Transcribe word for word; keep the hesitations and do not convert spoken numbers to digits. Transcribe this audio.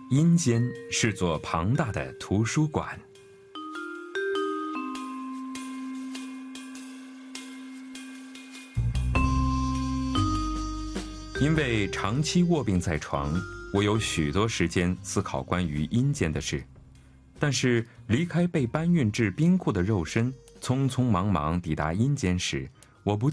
阴间是座庞大的图书馆。因为长期卧病在床，我有许多时间思考关于阴间的事。但是离开被搬运至冰库的肉身，匆匆忙忙抵达阴间时，我不